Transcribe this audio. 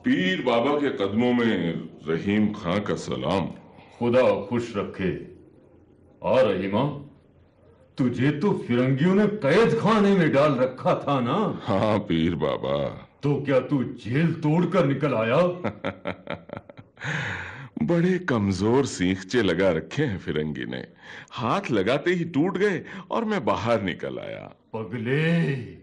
पीर बाबा के कदमों में रहीम खां का सलाम। खुदा खुश रखे। और रहीमा, तुझे तो फिरंगियों ने कैद खाने में डाल रखा था ना? हाँ पीर बाबा। तो क्या तू जेल तोड़कर निकल आया? बड़े कमजोर सींखचे लगा रखे हैं फिरंगी ने। हाथ लगाते ही टूट गए और मैं बाहर निकल आया। पगले,